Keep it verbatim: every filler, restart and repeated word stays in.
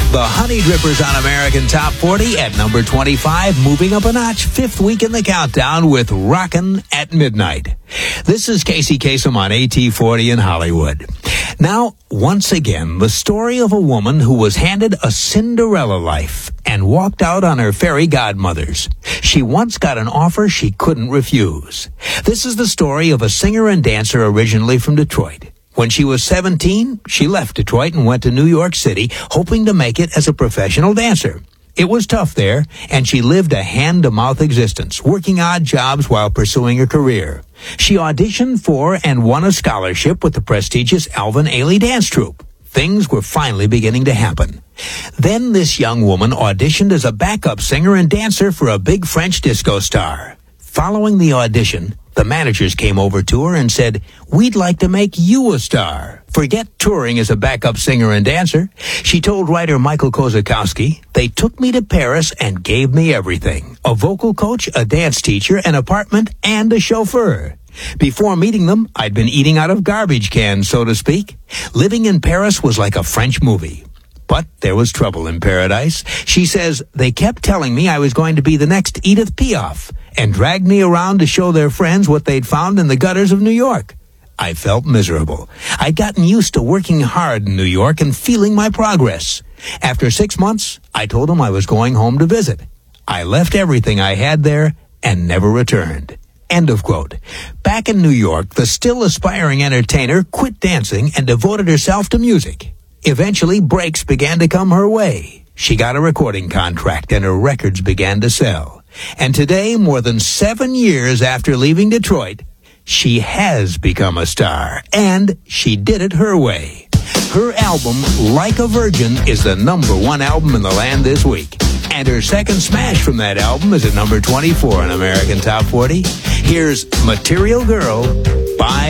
The Honey Drippers on American Top forty at number twenty-five, moving up a notch, fifth week in the countdown with Rockin' at Midnight. This is Casey Kasem on A T forty in Hollywood. Now, once again, the story of a woman who was handed a Cinderella life and walked out on her fairy godmothers. She once got an offer she couldn't refuse. This is the story of a singer and dancer originally from Detroit. When she was seventeen, she left Detroit and went to New York City, hoping to make it as a professional dancer. It was tough there, and she lived a hand-to-mouth existence, working odd jobs while pursuing a career. She auditioned for and won a scholarship with the prestigious Alvin Ailey Dance Troupe. Things were finally beginning to happen. Then this young woman auditioned as a backup singer and dancer for a big French disco star. Following the audition, the managers came over to her and said, "We'd like to make you a star. Forget touring as a backup singer and dancer." She told writer Michael Kozakowski, "They took me to Paris and gave me everything. A vocal coach, a dance teacher, an apartment, and a chauffeur. Before meeting them, I'd been eating out of garbage cans, so to speak. Living in Paris was like a French movie." But there was trouble in paradise. She says, "They kept telling me I was going to be the next Edith Piaf and dragged me around to show their friends what they'd found in the gutters of New York. I felt miserable. I'd gotten used to working hard in New York and feeling my progress. After six months, I told them I was going home to visit. I left everything I had there and never returned." End of quote. Back in New York, the still aspiring entertainer quit dancing and devoted herself to music. Eventually, breaks began to come her way. She got a recording contract and her records began to sell. And today, more than seven years after leaving Detroit, she has become a star, and she did it her way. Her album, Like a Virgin, is the number one album in the land this week. And her second smash from that album is at number twenty-four on American Top forty. Here's Material Girl by